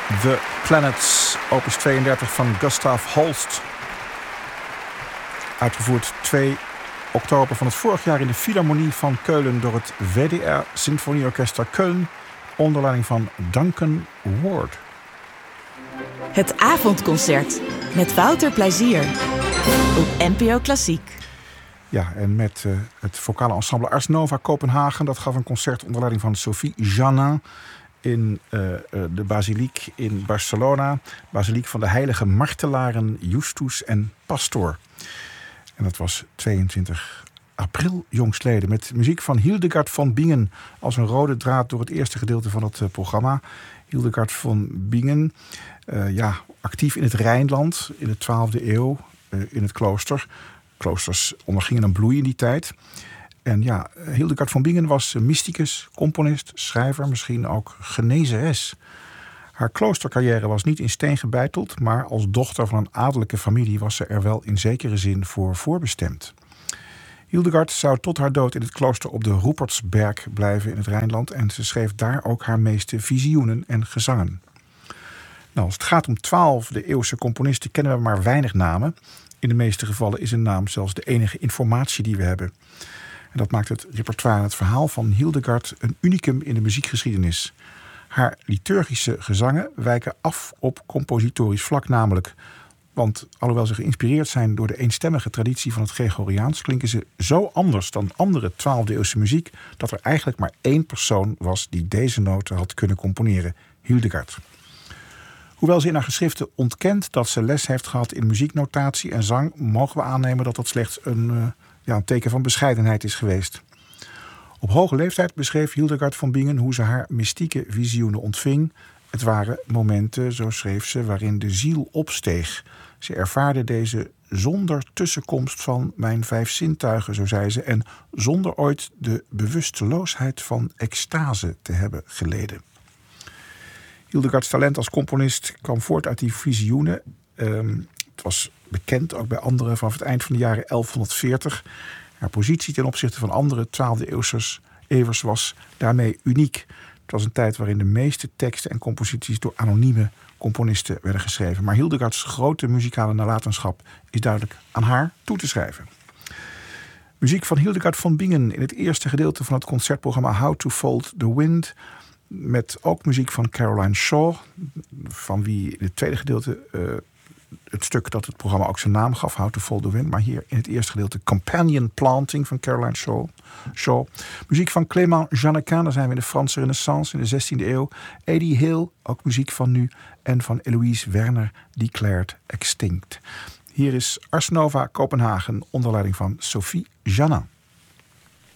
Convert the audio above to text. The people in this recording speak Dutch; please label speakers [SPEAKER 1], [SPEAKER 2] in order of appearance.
[SPEAKER 1] The Planets, opus 32 van Gustav Holst. Uitgevoerd 2 oktober van het vorig jaar in de Philharmonie van Keulen door het WDR Symfonieorchester Köln onder leiding van Duncan Ward.
[SPEAKER 2] Het avondconcert met Wouter Plezier op NPO Klassiek.
[SPEAKER 1] Ja, en met het vocale ensemble Ars Nova Kopenhagen. Dat gaf een concert onder leiding van Sophie Janin in de basiliek in Barcelona. Basiliek van de heilige martelaren Justus en Pastor. En dat was 22 april jongstleden. Met muziek van Hildegard von Bingen als een rode draad door het eerste gedeelte van het programma. Hildegard von Bingen, actief in het Rijnland in de 12e eeuw in het klooster. Kloosters ondergingen een bloei in die tijd. En ja, Hildegard von Bingen was mysticus, componist, schrijver, misschien ook genezeres. Haar kloostercarrière was niet in steen gebeiteld, maar als dochter van een adellijke familie was ze er wel in zekere zin voor voorbestemd. Hildegard zou tot haar dood in het klooster op de Rupertsberg blijven in het Rijnland en ze schreef daar ook haar meeste visioenen en gezangen. Nou, als het gaat om 12e eeuwse componisten kennen we maar weinig namen. In de meeste gevallen is een naam zelfs de enige informatie die we hebben. En dat maakt het repertoire en het verhaal van Hildegard een unicum in de muziekgeschiedenis. Haar liturgische gezangen wijken af op compositorisch vlak namelijk. Want alhoewel ze geïnspireerd zijn door de eenstemmige traditie van het Gregoriaans, klinken ze zo anders dan andere 12e eeuwse muziek dat er eigenlijk maar één persoon was die deze noten had kunnen componeren, Hildegard. Hoewel ze in haar geschriften ontkent dat ze les heeft gehad in muzieknotatie en zang, mogen we aannemen dat dat slechts een teken van bescheidenheid is geweest. Op hoge leeftijd beschreef Hildegard von Bingen hoe ze haar mystieke visioenen ontving. Het waren momenten, zo schreef ze, waarin de ziel opsteeg. Ze ervaarde deze zonder tussenkomst van mijn 5 zintuigen, zo zei ze, en zonder ooit de bewusteloosheid van extase te hebben geleden. Hildegards talent als componist kwam voort uit die visioenen. Het was bekend ook bij anderen vanaf het eind van de jaren 1140. Haar positie ten opzichte van andere 12e eeuwers was daarmee uniek. Het was een tijd waarin de meeste teksten en composities door anonieme componisten werden geschreven. Maar Hildegards grote muzikale nalatenschap is duidelijk aan haar toe te schrijven. Muziek van Hildegard von Bingen in het eerste gedeelte van het concertprogramma How to Fold the Wind. Met ook muziek van Caroline Shaw, van wie in het tweede gedeelte het stuk dat het programma ook zijn naam gaf, How to Fold the Wind. Maar hier in het eerste gedeelte Companion Planting van Caroline Shaw. Muziek van Clément Jeannequin, daar zijn we in de Franse Renaissance in de 16e eeuw. Eddie Hill, ook muziek van nu. En van Eloise Werner, Declared Extinct. Hier is Ars Nova Kopenhagen onder leiding van Sophie Janin.